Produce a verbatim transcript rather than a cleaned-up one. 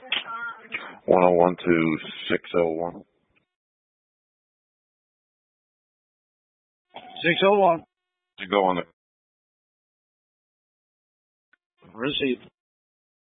one oh one to six oh one. six oh one. To go on the Receive.